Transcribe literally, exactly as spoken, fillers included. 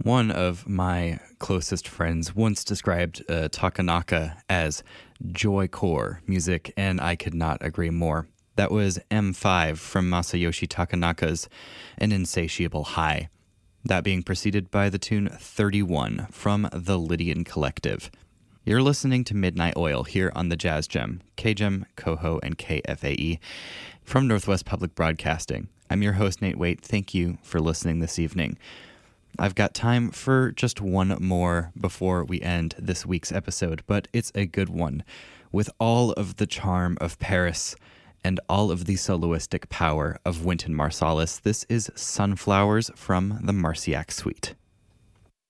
One of my closest friends once described uh, Takanaka as joy-core music, and I could not agree more. That was M five from Masayoshi Takanaka's An Insatiable High, that being preceded by the tune thirty-one from the Lydian Collective. You're listening to Midnight Oil here on the Jazz Gem, K G E M, Coho, and K F A E from Northwest Public Broadcasting. I'm your host, Nate Waite. Thank you for listening this evening. I've got time for just one more before we end this week's episode, but it's a good one. With all of the charm of Paris and all of the soloistic power of Wynton Marsalis, this is Sunflowers from the Marciac Suite.